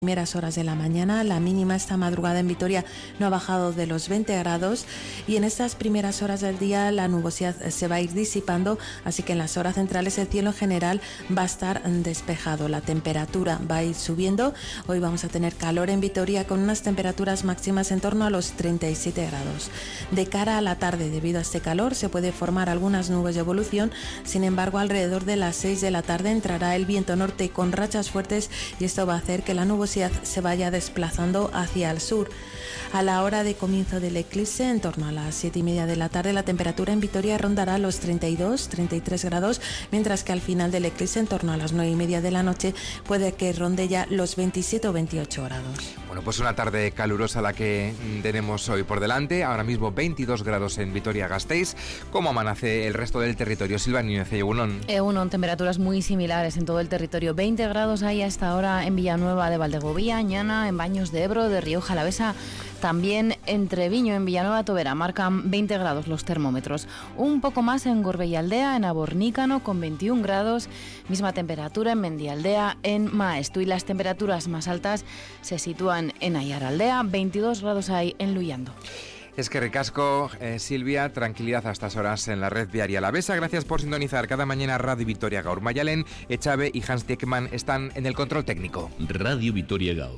Primeras horas de la mañana, la mínima esta madrugada en Vitoria no ha bajado de los 20 grados y en estas primeras horas del día la nubosidad se va a ir disipando, así que en las horas centrales el cielo en general va a estar despejado, la temperatura va a ir subiendo. Hoy vamos a tener calor en Vitoria con unas temperaturas máximas en torno a los 37 grados. De cara a la tarde, debido a este calor, se puede formar algunas nubes de evolución, sin embargo alrededor de las 6 de la tarde entrará el viento norte con rachas fuertes y esto va a hacer que la nubosidad se vaya desplazando hacia el sur. A la hora de comienzo del eclipse, en torno a las 7:30 de la tarde, la temperatura en Vitoria rondará los 32-33 grados, mientras que al final del eclipse, en torno a las 9:30 de la noche, puede que ronde ya los 27 o 28 grados. Bueno, pues una tarde calurosa la que tenemos hoy por delante. Ahora mismo 22 grados en Vitoria-Gasteiz. ¿Cómo amanece el resto del territorio? Silvia Núñez, Egunon, temperaturas muy similares en todo el territorio. 20 grados hay a esta hora en Villanueva de Valdegovía, Añana, en Baños de Ebro, de Rioja Alavesa. También en Treviño, en Villanueva Tobera, marcan 20 grados los termómetros. Un poco más en Gorbellaldea, en Abornícano, con 21 grados. Misma temperatura en Mendialdea, en Maestu. Y las temperaturas más altas se sitúan en Ayaraldea, 22 grados hay en Luyando. Es que ricasco, Silvia, tranquilidad a estas horas en la red viaria alavesa. Gracias por sintonizar cada mañana Radio Vitoria Gaur. Mayalen, Echave y Hans Diekmann están en el control técnico. Radio Vitoria Gaur.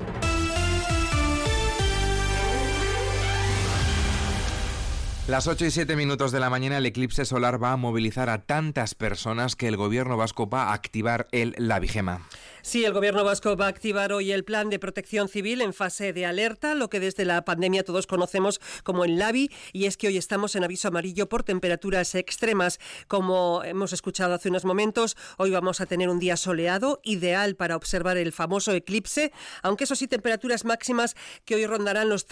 Las 8:07 de la mañana, el eclipse solar va a movilizar a tantas personas que el gobierno vasco va a activar el Labi, Gema. Sí, el gobierno vasco va a activar hoy el plan de protección civil en fase de alerta, lo que desde la pandemia todos conocemos como el Labi, y es que hoy estamos en aviso amarillo por temperaturas extremas. Como hemos escuchado hace unos momentos, hoy vamos a tener un día soleado, ideal para observar el famoso eclipse, aunque eso sí, temperaturas máximas que hoy rondarán los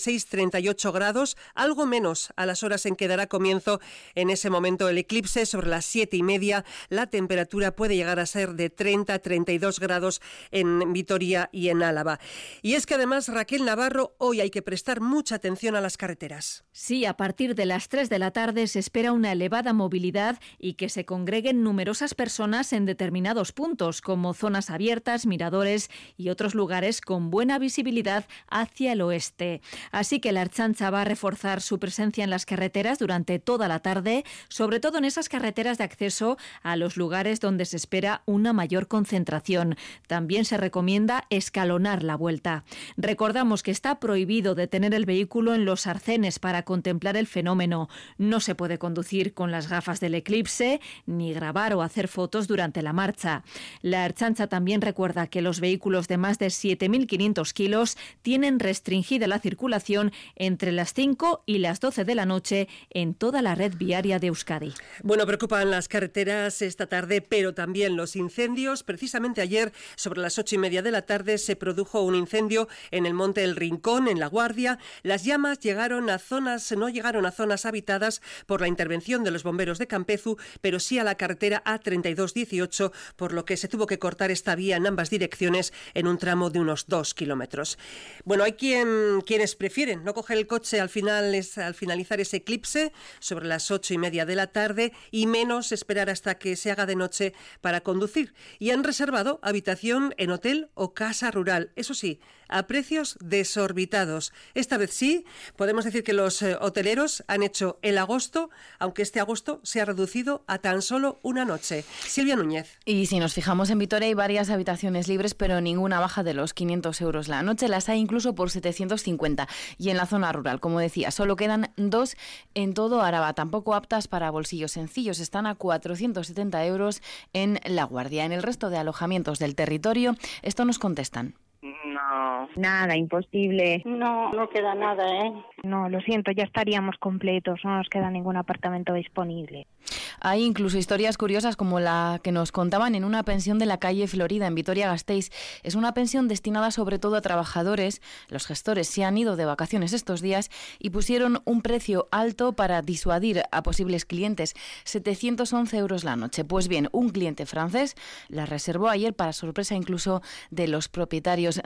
36-38 grados, algo menos a las horas en que dará comienzo en ese momento el eclipse. Sobre las 7:30 la temperatura puede llegar a ser de 30-32 grados en Vitoria y en Álava. Y es que además, Raquel Navarro, hoy hay que prestar mucha atención a las carreteras. Sí, a partir de las 3 de la tarde se espera una elevada movilidad y que se congreguen numerosas personas en determinados puntos, como zonas abiertas, miradores y otros lugares con buena visibilidad hacia el oeste. Así que la Ertzaintza va a reforzar su presencia en las carreteras durante toda la tarde, sobre todo en esas carreteras de acceso a los lugares donde se espera una mayor concentración. También se recomienda escalonar la vuelta. Recordamos que está prohibido detener el vehículo en los arcenes para contemplar el fenómeno. No se puede conducir con las gafas del eclipse, ni grabar o hacer fotos durante la marcha. La Ertzaintza también recuerda que los vehículos de más de 7.500 kilos tienen restringida la circulación entre las 5 y las 12 de la noche en toda la red viaria de Euskadi. Bueno, preocupan las carreteras esta tarde, pero también los incendios. Precisamente ayer, sobre las 8:30 de la tarde, se produjo un incendio en el Monte El Rincón, en La Guardia. Las llamas no llegaron a zonas habitadas por la intervención de los bomberos de Campezu, pero sí a la carretera A3218, por lo que se tuvo que cortar esta vía en ambas direcciones en un tramo de unos 2 kilómetros. Bueno, hay quienes prefieren no coger el coche al finalizar ese eclipse sobre las 8:30 de la tarde y menos esperar hasta que se haga de noche para conducir. Y han reservado habitación en hotel o casa rural, eso sí, a precios desorbitados. Esta vez sí, podemos decir que los hoteleros han hecho el agosto, aunque este agosto se ha reducido a tan solo una noche. Silvia Núñez. Y si nos fijamos en Vitoria, hay varias habitaciones libres, pero ninguna baja de los 500 euros la noche. Las hay incluso por 750. Y en la zona rural, como decía, solo quedan 2 en todo Araba, tampoco aptas para bolsillos sencillos. Están a 470 euros en La Guardia. En el resto de alojamientos del territorio, esto nos contestan. No, nada, imposible. No queda nada, No, lo siento, ya estaríamos completos, no nos queda ningún apartamento disponible. Hay incluso historias curiosas como la que nos contaban en una pensión de la calle Florida, en Vitoria-Gasteiz. Es una pensión destinada sobre todo a trabajadores. Los gestores se han ido de vacaciones estos días y pusieron un precio alto para disuadir a posibles clientes, 711 euros la noche. Pues bien, un cliente francés la reservó ayer para sorpresa incluso de los propietarios de la pensión.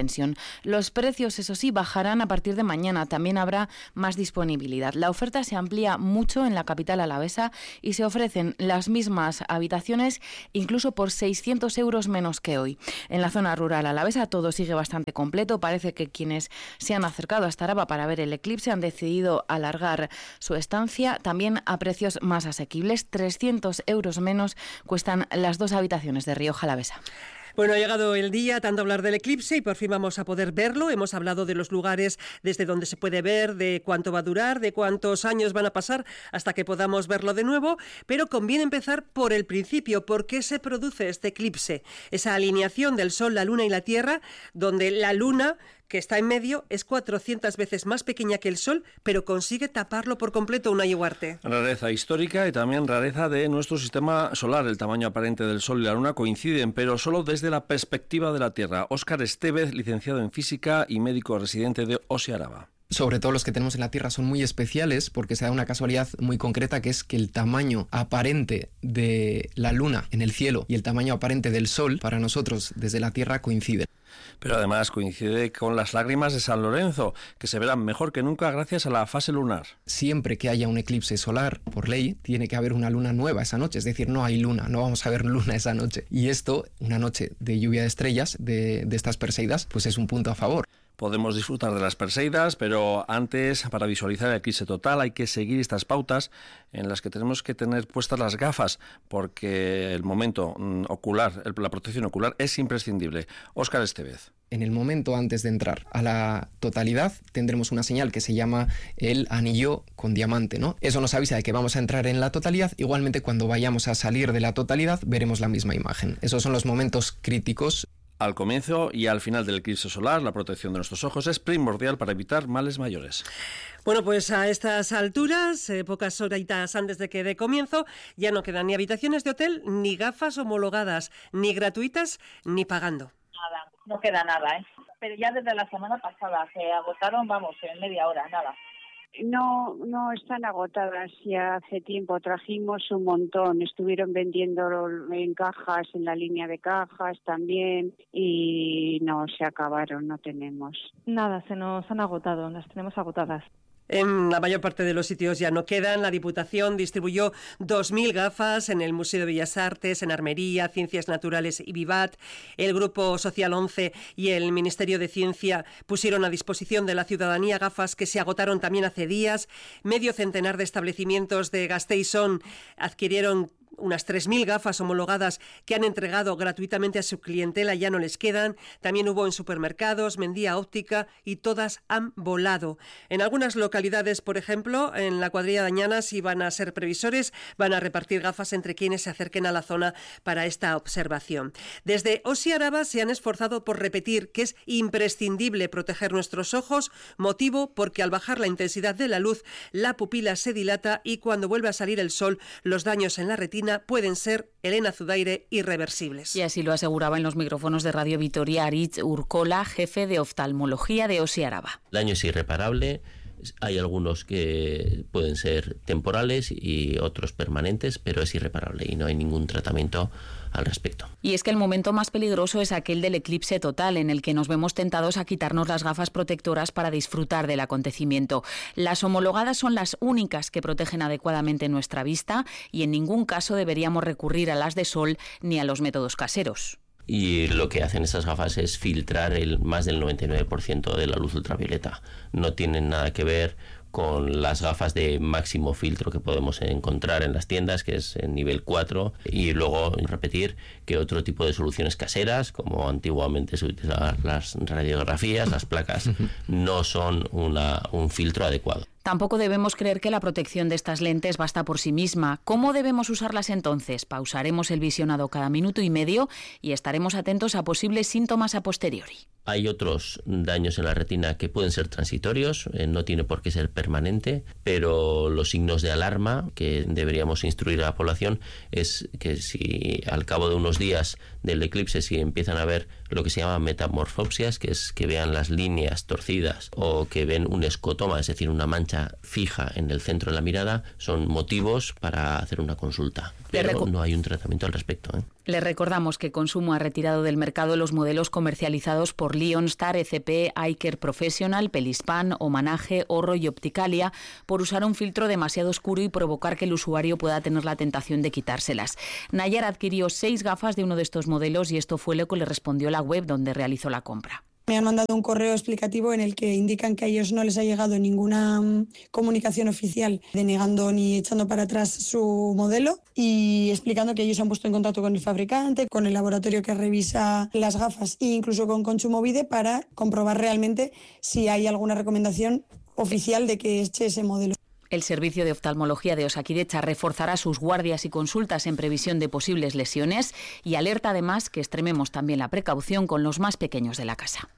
suspensión. Los precios, eso sí, bajarán a partir de mañana. También habrá más disponibilidad. La oferta se amplía mucho en la capital alavesa y se ofrecen las mismas habitaciones incluso por 600 euros menos que hoy. En la zona rural alavesa todo sigue bastante completo. Parece que quienes se han acercado hasta Araba para ver el eclipse han decidido alargar su estancia, también a precios más asequibles. 300 euros menos cuestan las 2 habitaciones de Rioja Alavesa. Bueno, ha llegado el día, tanto hablar del eclipse y por fin vamos a poder verlo. Hemos hablado de los lugares desde donde se puede ver, de cuánto va a durar, de cuántos años van a pasar hasta que podamos verlo de nuevo, pero conviene empezar por el principio. ¿Por qué se produce este eclipse? Esa alineación del Sol, la Luna y la Tierra, donde la Luna, que está en medio, es 400 veces más pequeña que el Sol, pero consigue taparlo por completo. Unai Ugarte. Rareza histórica y también rareza de nuestro sistema solar. El tamaño aparente del Sol y la Luna coinciden, pero solo desde la perspectiva de la Tierra. Óscar Estevez, licenciado en Física y médico residente de Osi Araba. Sobre todo los que tenemos en la Tierra son muy especiales porque se da una casualidad muy concreta, que es que el tamaño aparente de la Luna en el cielo y el tamaño aparente del Sol para nosotros desde la Tierra coinciden. Pero además coincide con las lágrimas de San Lorenzo, que se verán mejor que nunca gracias a la fase lunar. Siempre que haya un eclipse solar, por ley, tiene que haber una luna nueva esa noche. Es decir, no hay luna, no vamos a ver luna esa noche. Y esto, una noche de lluvia de estrellas, de estas Perseidas, pues es un punto a favor. Podemos disfrutar de las Perseidas, pero antes, para visualizar el eclipse total, hay que seguir estas pautas en las que tenemos que tener puestas las gafas, porque el momento ocular, la protección ocular es imprescindible. Óscar Estevez. En el momento antes de entrar a la totalidad tendremos una señal que se llama el anillo con diamante, ¿no? Eso nos avisa de que vamos a entrar en la totalidad. Igualmente, cuando vayamos a salir de la totalidad veremos la misma imagen. Esos son los momentos críticos. Al comienzo y al final del eclipse solar, la protección de nuestros ojos es primordial para evitar males mayores. Bueno, pues a estas alturas, pocas horitas antes de que dé comienzo, ya no quedan ni habitaciones de hotel, ni gafas homologadas, ni gratuitas, ni pagando. Nada, no queda nada, ¿eh? Pero ya desde la semana pasada se agotaron, vamos, en media hora, nada. No están agotadas, ya hace tiempo trajimos un montón, estuvieron vendiendo en cajas, en la línea de cajas también, y no, se acabaron, no tenemos. Nada, se nos han agotado, las tenemos agotadas. En la mayor parte de los sitios ya no quedan. La Diputación distribuyó 2.000 gafas en el Museo de Bellas Artes, en Armería, Ciencias Naturales y Vivat. El Grupo Social 11 y el Ministerio de Ciencia pusieron a disposición de la ciudadanía gafas que se agotaron también hace días. Medio centenar de establecimientos de Gasteiz-On adquirieron unas 3.000 gafas homologadas que han entregado gratuitamente a su clientela, ya no les quedan. También hubo en supermercados, Mendía Óptica, y todas han volado. En algunas localidades, por ejemplo, en la cuadrilla de Añana, si van a ser previsores, van a repartir gafas entre quienes se acerquen a la zona para esta observación. Desde Osi Araba se han esforzado por repetir que es imprescindible proteger nuestros ojos, motivo porque al bajar la intensidad de la luz, la pupila se dilata y cuando vuelve a salir el sol, los daños en la retina pueden ser, Elena Zudaire, irreversibles. Y así lo aseguraba en los micrófonos de Radio Vitoria Aritz Urkola, jefe de oftalmología de Osi Araba. El daño es irreparable. Hay algunos que pueden ser temporales y otros permanentes, pero es irreparable y no hay ningún tratamiento al respecto. Y es que el momento más peligroso es aquel del eclipse total, en el que nos vemos tentados a quitarnos las gafas protectoras para disfrutar del acontecimiento. Las homologadas son las únicas que protegen adecuadamente nuestra vista y en ningún caso deberíamos recurrir a las de sol ni a los métodos caseros. Y lo que hacen estas gafas es filtrar más del 99% de la luz ultravioleta. No tienen nada que ver con las gafas de máximo filtro que podemos encontrar en las tiendas, que es en nivel 4, y luego repetir que otro tipo de soluciones caseras, como antiguamente se utilizaban las radiografías, las placas, no son un filtro adecuado. Tampoco debemos creer que la protección de estas lentes basta por sí misma. ¿Cómo debemos usarlas entonces? Pausaremos el visionado cada minuto y medio y estaremos atentos a posibles síntomas a posteriori. Hay otros daños en la retina que pueden ser transitorios, no tiene por qué ser permanente, pero los signos de alarma que deberíamos instruir a la población es que si al cabo de unos días del eclipse, si empiezan a haber lo que se llama metamorfopsias, que es que vean las líneas torcidas o que ven un escotoma, es decir, una mancha fija en el centro de la mirada, son motivos para hacer una consulta. Pero no hay un tratamiento al respecto, ¿eh? Les recordamos que Consumo ha retirado del mercado los modelos comercializados por Lionstar, ECP, iCare Professional, Pelispan, Homanage, Orro y Opticalia por usar un filtro demasiado oscuro y provocar que el usuario pueda tener la tentación de quitárselas. Nayar adquirió 6 gafas de uno de estos modelos y esto fue lo que le respondió la web donde realizó la compra. Me han mandado un correo explicativo en el que indican que a ellos no les ha llegado ninguna comunicación oficial denegando ni echando para atrás su modelo y explicando que ellos se han puesto en contacto con el fabricante, con el laboratorio que revisa las gafas e incluso con Kontsumobide para comprobar realmente si hay alguna recomendación oficial de que eche ese modelo. El Servicio de Oftalmología de Osakidetza reforzará sus guardias y consultas en previsión de posibles lesiones y alerta además que extrememos también la precaución con los más pequeños de la casa.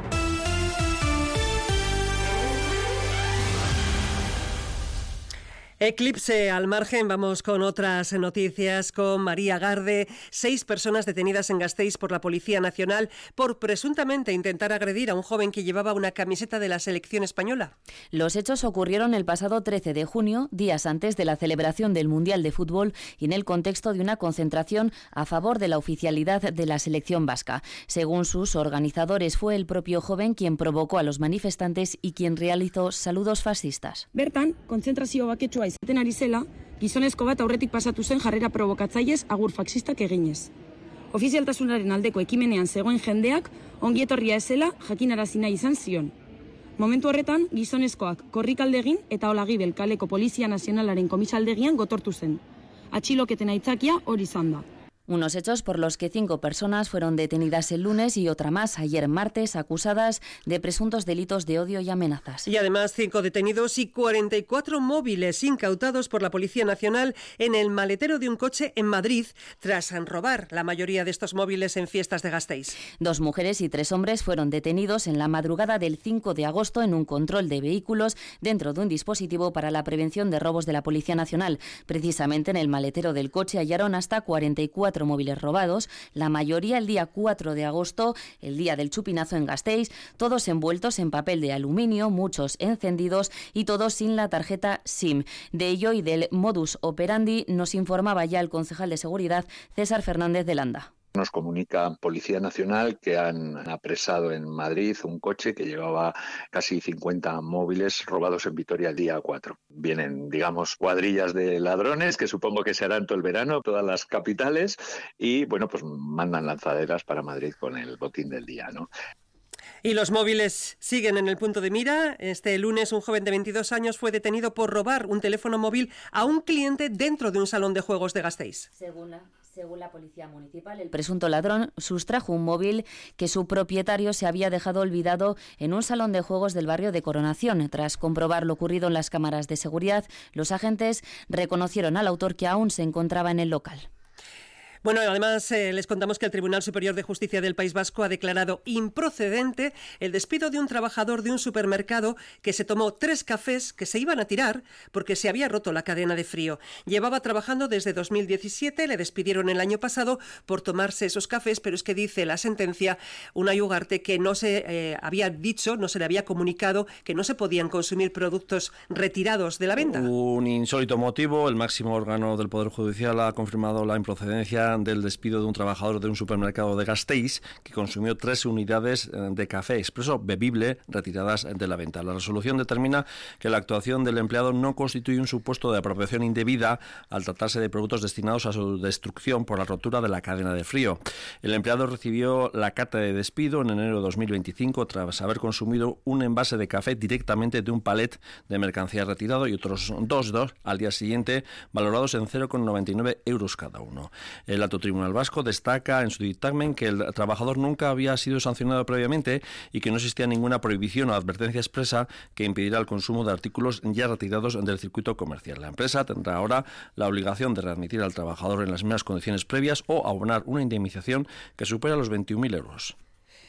Eclipse al margen, vamos con otras noticias con María Garde. 6 personas detenidas en Gasteiz por la Policía Nacional por presuntamente intentar agredir a un joven que llevaba una camiseta de la selección española. Los hechos ocurrieron el pasado 13 de junio, días antes de la celebración del Mundial de Fútbol y en el contexto de una concentración a favor de la oficialidad de la selección vasca. Según sus organizadores, fue el propio joven quien provocó a los manifestantes y quien realizó saludos fascistas. Bertan, kontzentrazio baketsua izaten ari zela, gizonezko bat aurretik pasatu zen jarrera provokatzailez agur faxistak eginez. Ofizialtasunaren aldeko ekimenean zegoen jendeak ongietorria ezela jakinarazi nahi izan zion. Momentu horretan, gizonezkoak korrikalde egin eta Olagibel kaleko Polizia Nazionalaren komisaldegian gotortu zen. Atxiloketen aitzakia hori izan da. Unos hechos por los que 5 personas fueron detenidas el lunes y otra más ayer martes, acusadas de presuntos delitos de odio y amenazas. Y además 5 detenidos y 44 móviles incautados por la Policía Nacional en el maletero de un coche en Madrid tras robar la mayoría de estos móviles en fiestas de Gasteiz. 2 mujeres y 3 hombres fueron detenidos en la madrugada del 5 de agosto en un control de vehículos dentro de un dispositivo para la prevención de robos de la Policía Nacional. Precisamente en el maletero del coche hallaron hasta 44 móviles robados, la mayoría el día 4 de agosto, el día del chupinazo en Gasteiz, todos envueltos en papel de aluminio, muchos encendidos y todos sin la tarjeta SIM. De ello y del modus operandi nos informaba ya el concejal de Seguridad, César Fernández de Landa. Nos comunica Policía Nacional que han apresado en Madrid un coche que llevaba casi 50 móviles robados en Vitoria el día 4. Vienen, digamos, cuadrillas de ladrones que supongo que se harán todo el verano, todas las capitales, y bueno, pues mandan lanzaderas para Madrid con el botín del día, ¿no? Y los móviles siguen en el punto de mira. Este lunes un joven de 22 años fue detenido por robar un teléfono móvil a un cliente dentro de un salón de juegos de Gasteiz. Según la Policía Municipal, el presunto ladrón sustrajo un móvil que su propietario se había dejado olvidado en un salón de juegos del barrio de Coronación. Tras comprobar lo ocurrido en las cámaras de seguridad, los agentes reconocieron al autor que aún se encontraba en el local. Bueno, además les contamos que el Tribunal Superior de Justicia del País Vasco ha declarado improcedente el despido de un trabajador de un supermercado que se tomó 3 cafés que se iban a tirar porque se había roto la cadena de frío. Llevaba trabajando desde 2017, le despidieron el año pasado por tomarse esos cafés, pero es que dice la sentencia, Unai Ugarte, que no se había dicho, no se le había comunicado que no se podían consumir productos retirados de la venta. Un insólito motivo, el máximo órgano del Poder Judicial ha confirmado la improcedencia del despido de un trabajador de un supermercado de Gasteiz que consumió 3 unidades de café expreso bebible retiradas de la venta. La resolución determina que la actuación del empleado no constituye un supuesto de apropiación indebida al tratarse de productos destinados a su destrucción por la rotura de la cadena de frío. El empleado recibió la carta de despido en enero de 2025 tras haber consumido un envase de café directamente de un palet de mercancía retirado y otros dos al día siguiente valorados en 0,99 euros cada uno. El Alto Tribunal Vasco destaca en su dictamen que el trabajador nunca había sido sancionado previamente y que no existía ninguna prohibición o advertencia expresa que impedirá el consumo de artículos ya retirados del circuito comercial. La empresa tendrá ahora la obligación de readmitir al trabajador en las mismas condiciones previas o abonar una indemnización que supera los 21.000 euros.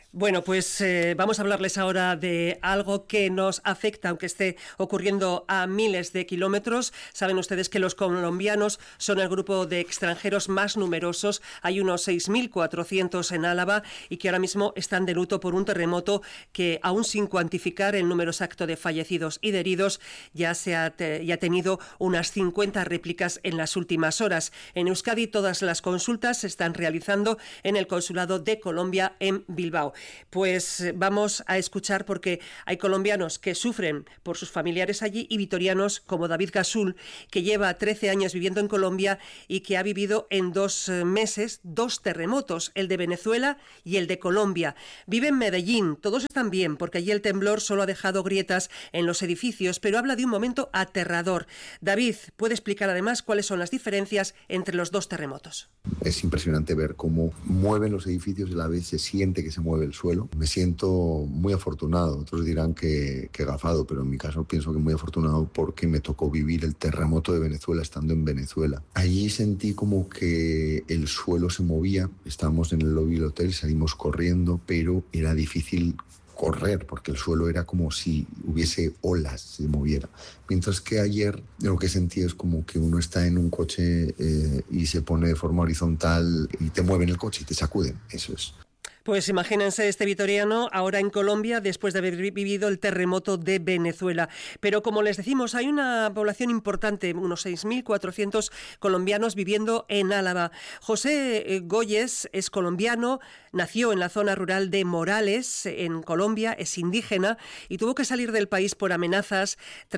Bueno, pues vamos a hablarles ahora de algo que nos afecta, aunque esté ocurriendo a miles de kilómetros. Saben ustedes que los colombianos son el grupo de extranjeros más numerosos. Hay unos 6.400 en Álava y que ahora mismo están de luto por un terremoto que, aún sin cuantificar el número exacto de fallecidos y de heridos, ya ha tenido unas 50 réplicas en las últimas horas. En Euskadi todas las consultas se están realizando en el Consulado de Colombia en Bilbao. Pues vamos a escuchar, porque hay colombianos que sufren por sus familiares allí y vitorianos como David Gasul, que lleva 13 años viviendo en Colombia y que ha vivido en 2 meses 2 terremotos, el de Venezuela y el de Colombia. Vive en Medellín, todos están bien porque allí el temblor solo ha dejado grietas en los edificios, pero habla de un momento aterrador. David puede explicar además cuáles son las diferencias entre los 2 terremotos. Es impresionante ver cómo mueven los edificios y a la vez se siente que se mueve el suelo. Me siento muy afortunado, otros dirán que gafado, pero en mi caso pienso que muy afortunado porque me tocó vivir el terremoto de Venezuela estando en Venezuela. Allí sentí como que el suelo se movía, estábamos en el lobby del hotel, salimos corriendo, pero era difícil correr porque el suelo era como si hubiese olas, se moviera. Mientras que ayer lo que sentí es como que uno está en un coche y se pone de forma horizontal y te mueven el coche y te sacuden, eso es. Pues imagínense este vitoriano ahora en Colombia después de haber vivido el terremoto de Venezuela. Pero como les decimos, hay una población importante, unos 6.400 colombianos viviendo en Álava. José Goyes es colombiano, nació en la zona rural de Morales, en Colombia, es indígena y tuvo que salir del país por amenazas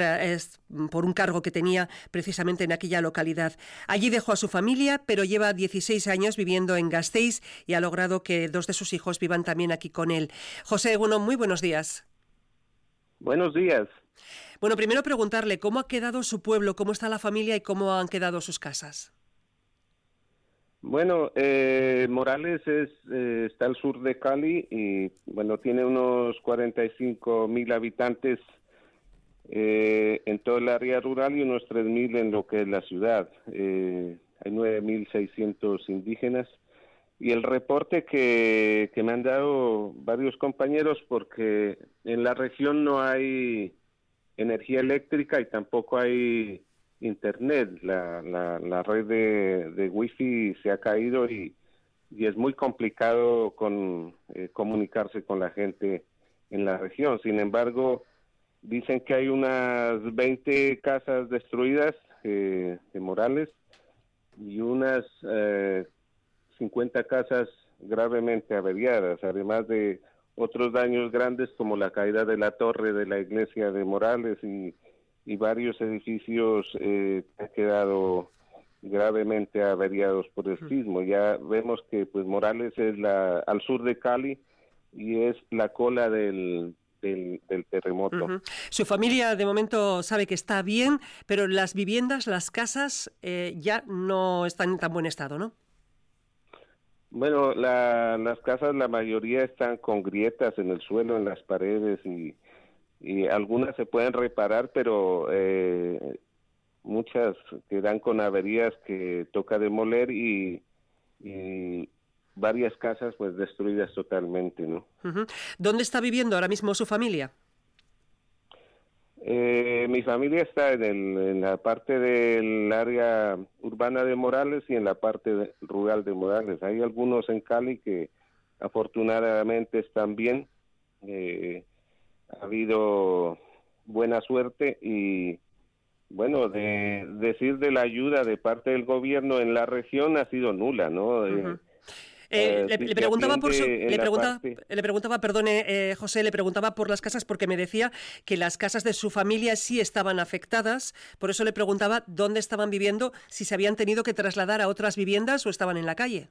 por un cargo que tenía precisamente en aquella localidad. Allí dejó a su familia, pero lleva 16 años viviendo en Gasteiz y ha logrado que 2 de sus hijos vivan también aquí con él. José, muy buenos días. Buenos días. Bueno, primero preguntarle cómo ha quedado su pueblo, cómo está la familia y cómo han quedado sus casas. Bueno, Morales está al sur de Cali y bueno, tiene unos 45.000 habitantes en todo el área rural y unos 3.000 en lo que es la ciudad. Hay 9.600 indígenas. Y el reporte que me han dado varios compañeros, porque en la región no hay energía eléctrica y tampoco hay internet. La red de wifi se ha caído y es muy complicado comunicarse con la gente en la región. Sin embargo, dicen que hay unas 20 casas destruidas de Morales y unas 50 casas gravemente averiadas, además de otros daños grandes como la caída de la torre de la iglesia de Morales y varios edificios que han quedado gravemente averiados por el sismo. Ya vemos que pues Morales es al sur de Cali y es la cola del terremoto. Uh-huh. Su familia de momento sabe que está bien, pero las viviendas, las casas ya no están en tan buen estado, ¿no? Bueno, las casas, la mayoría están con grietas en el suelo, en las paredes y algunas se pueden reparar, pero muchas quedan con averías que toca demoler y varias casas pues destruidas totalmente, ¿no? Uh-huh. ¿Dónde está viviendo ahora mismo su familia? Mi familia está en la parte del área urbana de Morales y en la parte rural de Morales. Hay algunos en Cali que afortunadamente están bien. Ha habido buena suerte y bueno, decir de la ayuda de parte del gobierno en la región ha sido nula, ¿no? Uh-huh. Le preguntaba por las casas porque me decía que las casas de su familia sí estaban afectadas, por eso le preguntaba dónde estaban viviendo, si se habían tenido que trasladar a otras viviendas o estaban en la calle.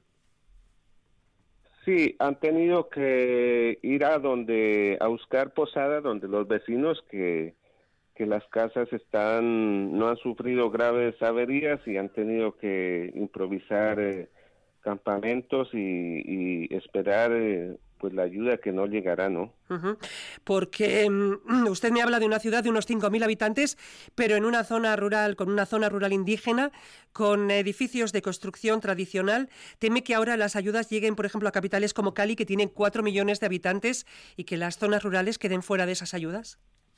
Sí, han tenido que ir a buscar posada, donde los vecinos que las casas no han sufrido graves averías y han tenido que improvisar campamentos y esperar pues la ayuda que no llegará, ¿no? Porque usted me habla de una ciudad de unos 5.000 habitantes, pero en una zona rural, con una zona rural indígena, con edificios de construcción tradicional. ¿Teme que ahora las ayudas lleguen, por ejemplo, a capitales como Cali, que tienen 4 millones de habitantes, y que las zonas rurales queden fuera de esas ayudas?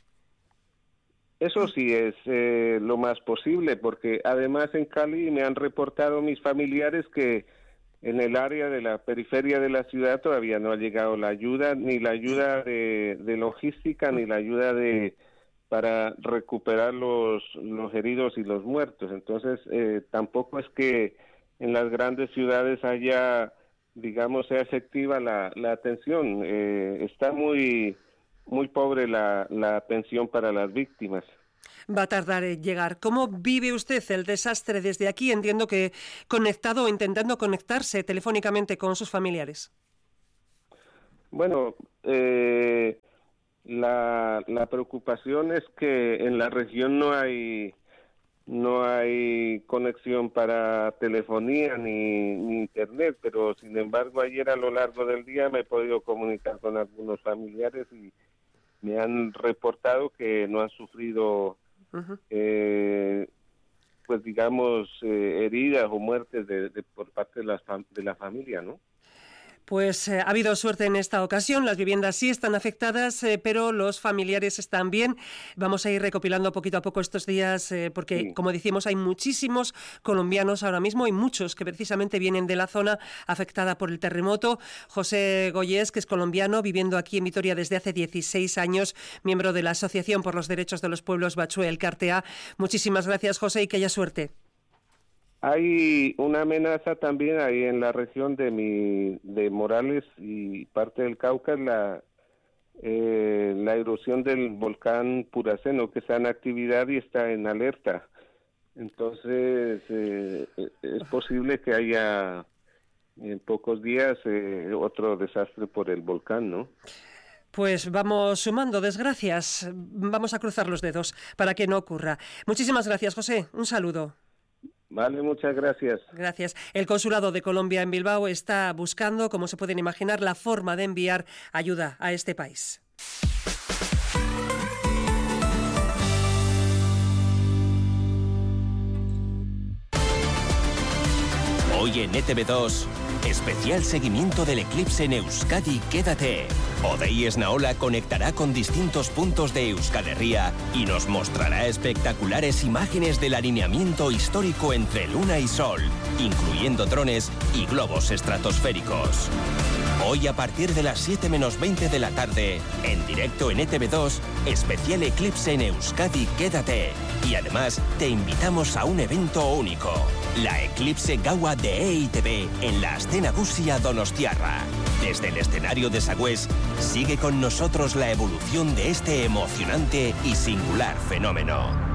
Eso sí es lo más posible, porque además en Cali me han reportado mis familiares que en el área de la periferia de la ciudad todavía no ha llegado la ayuda, ni la ayuda de logística, ni la ayuda para recuperar los heridos y los muertos. Entonces, tampoco es que en las grandes ciudades haya, digamos, sea efectiva la atención. Está muy pobre la atención para las víctimas. Va a tardar en llegar. ¿Cómo vive usted el desastre desde aquí? Entiendo que conectado o intentando conectarse telefónicamente con sus familiares. Bueno, la preocupación es que en la región no hay conexión para telefonía ni internet, pero sin embargo ayer a lo largo del día me he podido comunicar con algunos familiares y me han reportado que no han sufrido pues digamos heridas o muertes por parte de la familia, ¿no? Pues ha habido suerte en esta ocasión, las viviendas sí están afectadas, pero los familiares están bien. Vamos a ir recopilando poquito a poco estos días, porque sí, como decimos, hay muchísimos colombianos ahora mismo y muchos que precisamente vienen de la zona afectada por el terremoto. José Goyés, que es colombiano, viviendo aquí en Vitoria desde hace 16 años, miembro de la Asociación por los Derechos de los Pueblos Bachué, el Cartea. Muchísimas gracias, José, y que haya suerte. Hay una amenaza también ahí en la región de Morales y parte del Cauca, la erosión del volcán Puraceno, que está en actividad y está en alerta. Entonces, es posible que haya en pocos días otro desastre por el volcán, ¿no? Pues vamos sumando desgracias. Vamos a cruzar los dedos para que no ocurra. Muchísimas gracias, José. Un saludo. Vale, muchas gracias. Gracias. El Consulado de Colombia en Bilbao está buscando, como se pueden imaginar, la forma de enviar ayuda a este país. Hoy en ETV2, especial seguimiento del eclipse en Euskadi, quédate. Odei Esnaola conectará con distintos puntos de Euskal Herria y nos mostrará espectaculares imágenes del alineamiento histórico entre Luna y Sol, incluyendo drones y globos estratosféricos. Hoy a partir de las 7 menos 20 de la tarde, en directo en ETV2, especial eclipse en Euskadi, quédate. Y además te invitamos a un evento único, la Eclipse Gaua de EITB en la Aste Nagusia Donostiarra. Desde el escenario de Sagüés, sigue con nosotros la evolución de este emocionante y singular fenómeno.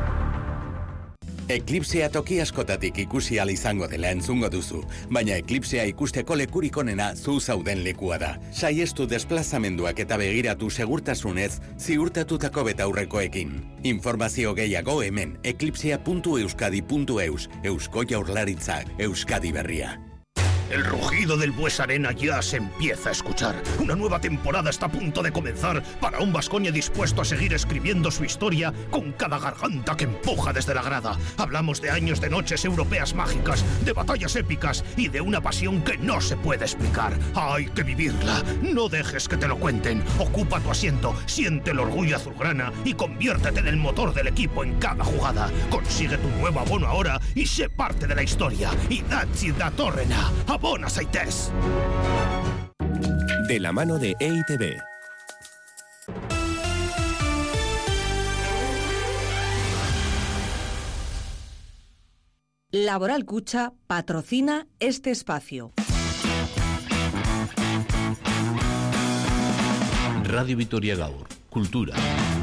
Eklipsea toki askotatik ikusi ahal izango dela entzungo duzu, baina eklipsea ikusteko lekurik onena zu zauden lekua da. Saiestu desplazamenduak eta begiratu segurtasunez ziurtatutako betaurrekoekin. Informazio gehiago hemen eclipsea.euskadi.eus, Eusko Jaurlaritzak, Euskadi Berria. El rugido del Bues Arena ya se empieza a escuchar. Una nueva temporada está a punto de comenzar para un Baskonia dispuesto a seguir escribiendo su historia con cada garganta que empuja desde la grada. Hablamos de años de noches europeas mágicas, de batallas épicas y de una pasión que no se puede explicar. Hay que vivirla. No dejes que te lo cuenten. Ocupa tu asiento, siente el orgullo azulgrana y conviértete en el motor del equipo en cada jugada. Consigue tu nuevo abono ahora y sé parte de la historia. Idatzi datorrena. Abona zaitez. De la mano de EITB. Laboral Cucha patrocina este espacio. Radio Vitoria Gaur, Cultura.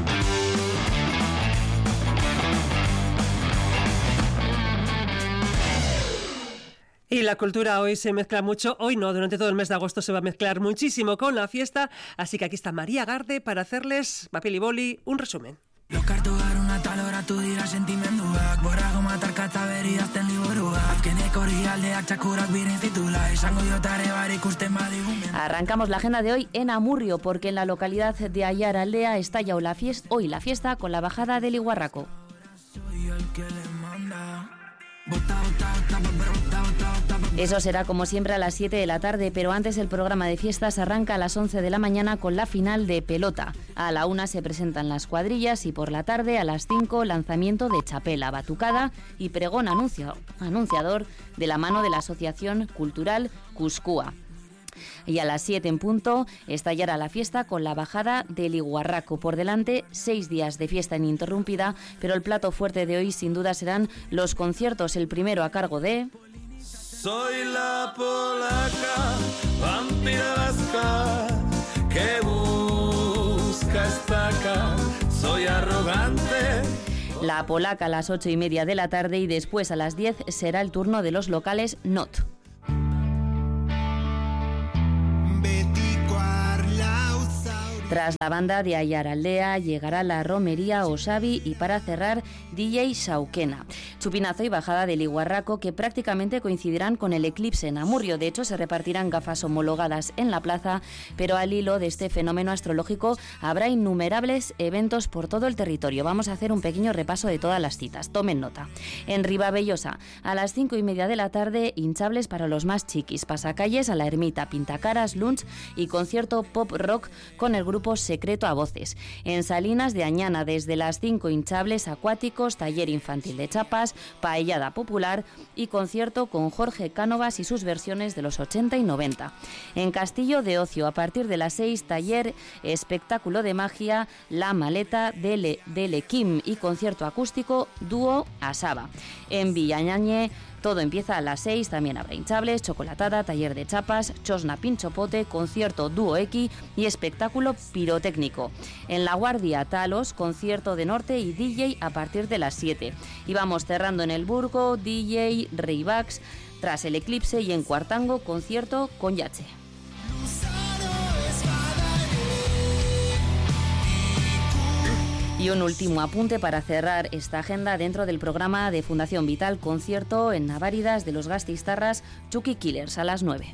Y la cultura hoy se mezcla mucho, hoy no, durante todo el mes de agosto se va a mezclar muchísimo con la fiesta, así que aquí está María Garde para hacerles, papel y boli, un resumen. Los cartogaron Arrancamos la agenda de hoy en Amurrio, porque en la localidad de Aiaraldea estalla hoy la fiesta con la bajada del Iguarraco. Eso será como siempre a las 7 de la tarde, pero antes el programa de fiestas arranca a las 11 de la mañana con la final de pelota. A la 1 se presentan las cuadrillas y por la tarde a las 5 lanzamiento de chapela, batucada y pregón anunciador de la mano de la Asociación Cultural Cuscúa. Y a las 7 en punto estallará la fiesta con la bajada del Iguarraco. Por delante, 6 días de fiesta ininterrumpida, pero el plato fuerte de hoy sin duda serán los conciertos. El primero a cargo de... Soy la polaca, vampira vasca, que busca estaca, soy arrogante. La polaca a las 8:30 de la tarde y después a las 10 será el turno de los locales Not. Tras la banda de Aiaraldea llegará la romería Osabi y para cerrar DJ Sauquena. Chupinazo y bajada del Iguarraco que prácticamente coincidirán con el eclipse en Amurrio. De hecho, se repartirán gafas homologadas en la plaza, pero al hilo de este fenómeno astrológico habrá innumerables eventos por todo el territorio. Vamos a hacer un pequeño repaso de todas las citas. Tomen nota. En Ribabellosa, a las 5:30 de la tarde, hinchables para los más chiquis. Pasacalles a la Ermita, pintacaras, lunch y concierto pop rock con el grupo Secreto a Voces. En Salinas de Añana, desde las 5 hinchables acuáticos, taller infantil de chapas, paellada popular y concierto con Jorge Cánovas y sus versiones de los 80 y 90. En Castillo de Ocio, a partir de las 6, taller, espectáculo de magia, La Maleta de Kim y concierto acústico dúo Asaba. En Villañañe, todo empieza a las 6, también habrá hinchables, chocolatada, taller de chapas, chosna pinchopote, concierto dúo X y espectáculo pirotécnico. En La Guardia, Talos, concierto de norte y DJ a partir de las 7. Y vamos cerrando en el Burgo, DJ Reybax, tras el eclipse, y en Cuartango, concierto con Yache. Y un último apunte para cerrar esta agenda dentro del programa de Fundación Vital, concierto en Naváridas de los Gastistarras Chucky Killers a las 9.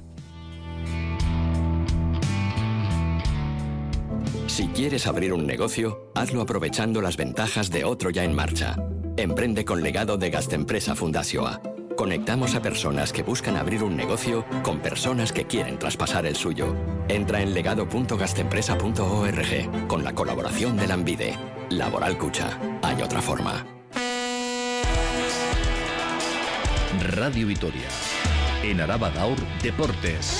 Si quieres abrir un negocio, hazlo aprovechando las ventajas de otro ya en marcha. Emprende con legado de Gastempresa Fundazioa. Conectamos a personas que buscan abrir un negocio con personas que quieren traspasar el suyo. Entra en legado.gastempresa.org con la colaboración de Lanbide. Laboral Cucha. Hay otra forma. Radio Vitoria. En Araba Gaur, Deportes.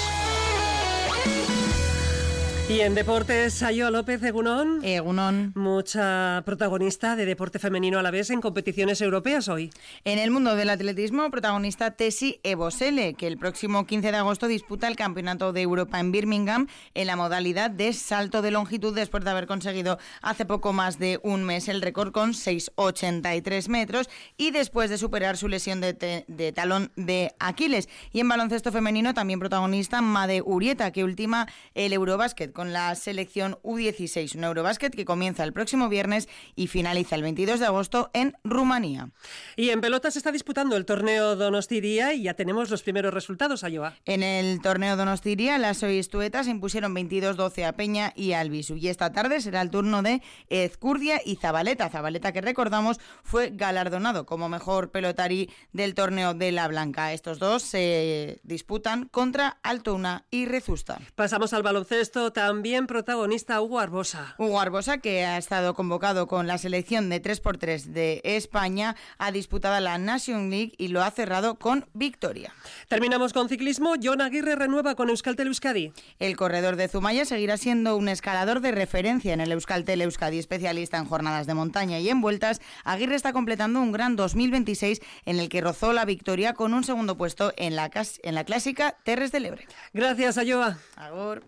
Y en deportes, Ayoa López, Egunon. Egunon. Mucha protagonista de deporte femenino a la vez en competiciones europeas hoy. En el mundo del atletismo, protagonista Tessie Ebosele, que el próximo 15 de agosto disputa el Campeonato de Europa en Birmingham en la modalidad de salto de longitud, después de haber conseguido hace poco más de un mes el récord con 6,83 metros y después de superar su lesión de talón de Aquiles. Y en baloncesto femenino, también protagonista Made Urieta, que ultima el Eurobásquet con la selección U16, un Eurobásquet que comienza el próximo viernes y finaliza el 22 de agosto en Rumanía. Y en pelota se está disputando el torneo Donostiria y ya tenemos los primeros resultados, Ayoa. En el torneo Donostiria, las oistuetas impusieron 22-12 a Peña y Albisu. Y esta tarde será el turno de Ezcurdia y Zabaleta. Zabaleta, que recordamos, fue galardonado como mejor pelotari del torneo de La Blanca. Estos dos se disputan contra Altuna y Rezusta. Pasamos al baloncesto. También protagonista Hugo Arbosa. Hugo Arbosa, que ha estado convocado con la selección de 3x3 de España, ha disputado la Nation League y lo ha cerrado con victoria. Terminamos con ciclismo. Jon Aguirre renueva con Euskaltel Euskadi. El corredor de Zumaya seguirá siendo un escalador de referencia en el Euskaltel Euskadi, especialista en jornadas de montaña y en vueltas. Aguirre está completando un gran 2026 en el que rozó la victoria con un segundo puesto en la clásica Terres del Ebre. Gracias, Ayoa. Agur.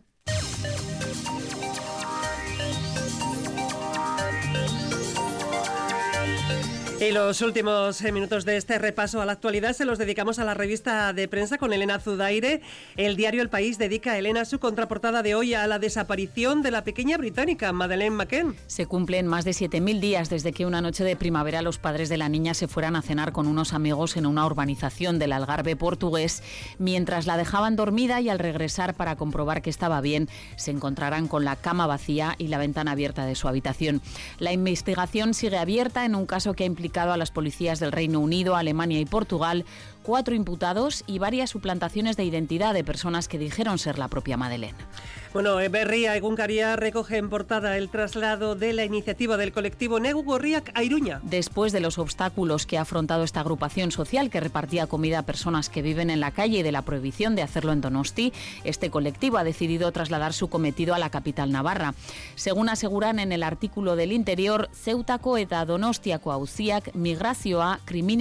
Y los últimos minutos de este repaso a la actualidad se los dedicamos a la revista de prensa con Elena Zudaire. El diario El País dedica, Elena, su contraportada de hoy a la desaparición de la pequeña británica Madeleine McCann. Se cumplen más de 7.000 días desde que una noche de primavera los padres de la niña se fueran a cenar con unos amigos en una urbanización del Algarve portugués. Mientras la dejaban dormida y al regresar para comprobar que estaba bien, se encontrarán con la cama vacía y la ventana abierta de su habitación. La investigación sigue abierta en un caso que ha implicado a las policías del Reino Unido, Alemania y Portugal, 4 imputados y varias suplantaciones de identidad de personas que dijeron ser la propia Madeleine. Bueno, Berria Egunkaria recoge en portada el traslado de la iniciativa del colectivo Negu Gorriak a Iruña. Después de los obstáculos que ha afrontado esta agrupación social que repartía comida a personas que viven en la calle y de la prohibición de hacerlo en Donosti, este colectivo ha decidido trasladar su cometido a la capital navarra. Según aseguran en el artículo del Interior, Zeutako eta Donostiako auziak migrazioa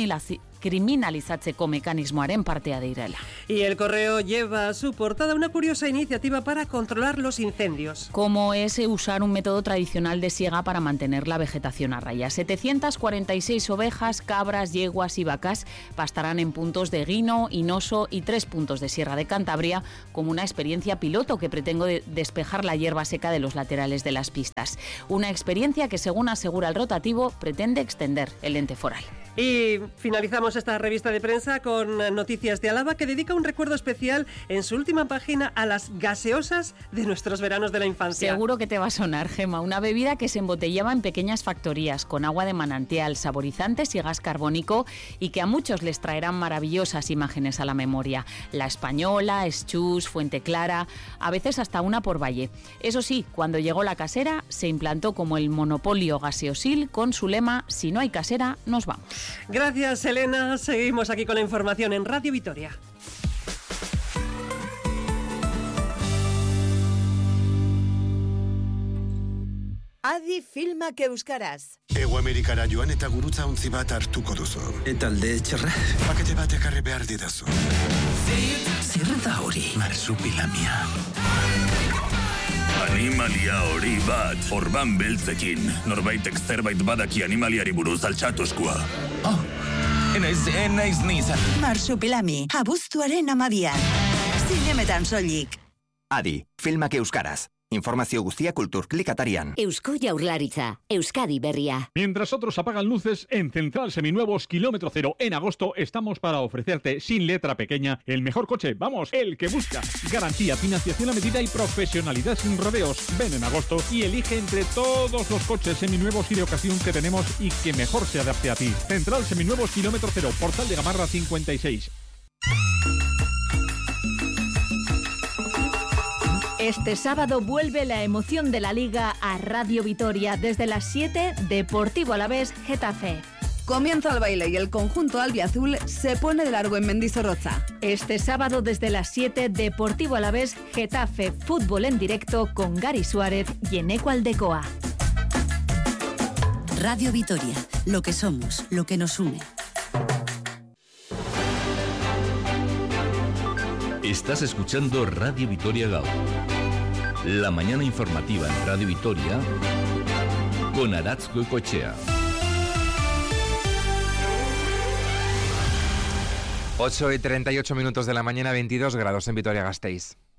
kriminalizatzeko mekanismoaren partea direla. Y El Correo lleva a su portada una curiosa iniciativa para controlar los incendios. Como es usar un método tradicional de siega para mantener la vegetación a raya. 746 ovejas, cabras, yeguas y vacas pastarán en puntos de Guino, Hinoso y 3 puntos de Sierra de Cantabria como una experiencia piloto que pretende despejar la hierba seca de los laterales de las pistas. Una experiencia que, según asegura el rotativo, pretende extender el ente foral. Y finalizamos esta revista de prensa con Noticias de Álava, que dedica un recuerdo especial en su última página a las gaseosas de nuestros veranos de la infancia. Seguro que te va a sonar, Gema. Una bebida que se embotellaba en pequeñas factorías con agua de manantial, saborizantes y gas carbónico, y que a muchos les traerán maravillosas imágenes a la memoria. La Española, Schus, Fuente Clara, a veces hasta una por Valle. Eso sí, cuando llegó la casera, se implantó como el monopolio gaseosil con su lema: si no hay casera, nos vamos. Gracias, Elena. Seguimos aquí con la información en Radio Vitoria. Adi filmak euskaraz. Ego Amerikara joan eta gurutza ontzi bat hartuko duzu. Eta alde txarra? Pakete bat ekarri behar didazu. Zer da hori? Marsupilamia. Animalia hori bat, orban beltzekin. Norbaitek zerbait badaki animaliari buruz altxatuzkoa. Oh, enaiz nizan. Marsupilami, abuztuaren 12. Zinemetan soilik. Adi, filmak euskaraz. Informazio guztia Kulturklik atarian. Eusko Jaurlaritza, Euskadi Berria. Mientras otros apagan luces, en Central Seminuevos Kilómetro Cero en agosto estamos para ofrecerte sin letra pequeña el mejor coche, vamos, el que buscas. Garantía, financiación a medida y profesionalidad sin rodeos. Ven en agosto y elige entre todos los coches seminuevos y de ocasión que tenemos y que mejor se adapte a ti. Central Seminuevos Kilómetro Cero, Portal de Gamarra 56. Este sábado vuelve la emoción de la Liga a Radio Vitoria. Desde las 7, Deportivo Alavés, Getafe. Comienza el baile y el conjunto albiazul se pone de largo en Mendizorroza. Este sábado desde las 7, Deportivo Alavés, Getafe. Fútbol en directo con Gary Suárez y Eneco Aldecoa. Radio Vitoria, lo que somos, lo que nos une. Estás escuchando Radio Vitoria Gaur. La mañana informativa en Radio Vitoria con Aratz Goicoechea. 8:38 de la mañana, 22 grados en Vitoria-Gasteiz.